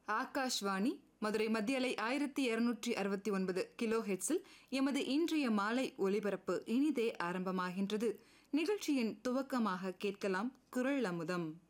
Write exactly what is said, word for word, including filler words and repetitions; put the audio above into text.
ஆகாஷ்வாணி மதுரை மத்திய அலை ஆயிரத்தி இருநூற்றி அறுபத்தி ஒன்பது கிலோ ஹெட்ஸில் எமது இன்றைய மாலை ஒலிபரப்பு இனிதே ஆரம்பமாகின்றது. நிகழ்ச்சியின் துவக்கமாக கேட்கலாம் குரல் அமுதம்.